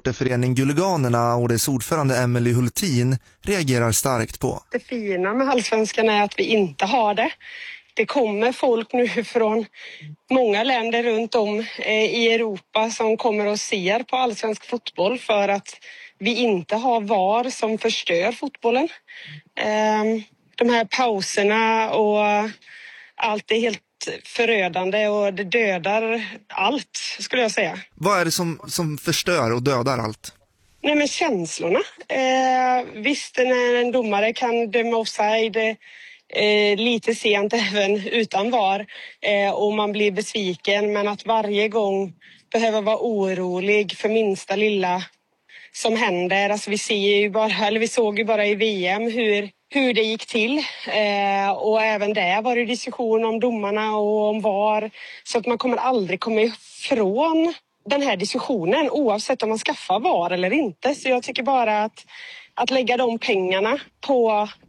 supporterförening Guliganerna och dess ordförande Emily Hultin reagerar starkt på. Det fina med Allsvenskan är att vi inte har det. Det kommer folk nu från många länder runt om i Europa som kommer och ser på allsvensk fotboll för att vi inte har VAR som förstör fotbollen. De här pauserna och allt är helt förödande och det dödar allt, skulle jag säga. Vad är det som förstör och dödar allt? Nej, men känslorna. Visst, när en domare kan döma offside lite sent även utan VAR och man blir besviken, men att varje gång behöva vara orolig för minsta lilla som händer. Alltså vi såg ju bara i VM hur det gick till och även där var det diskussion om domarna och om VAR, så att man kommer aldrig komma ifrån den här diskussionen oavsett om man skaffar VAR eller inte. Så jag tycker bara att lägga de pengarna på